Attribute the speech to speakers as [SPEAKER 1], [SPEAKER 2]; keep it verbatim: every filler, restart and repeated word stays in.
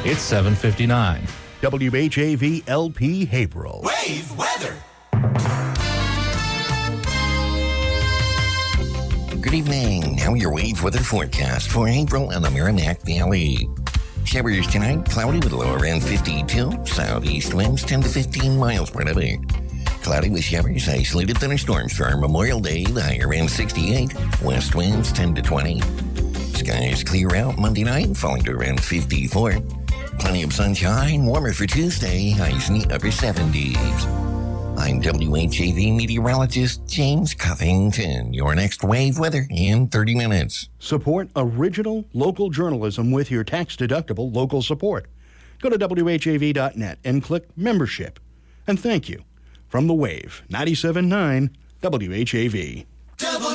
[SPEAKER 1] It's seven fifty-nine.
[SPEAKER 2] W H A V L P Haverhill.
[SPEAKER 3] Wave weather.
[SPEAKER 4] Good evening. Now your wave weather forecast for Haverhill and the Merrimack Valley. Showers tonight, cloudy with a low around fifty-two. Southeast winds ten to fifteen miles per hour. Cloudy with showers, isolated thunderstorms for our Memorial Day, the high around sixty-eight. West winds ten to twenty. Skies clear out Monday night, falling to around fifty-four. Plenty of sunshine, warmer for Tuesday, highs in the upper seventies. I'm W H A V meteorologist James Covington. Your next wave weather in thirty minutes.
[SPEAKER 2] Support original local journalism with your tax-deductible local support. Go to W H A V dot net and click membership. And thank you. From the Wave, ninety-seven point nine W H A V.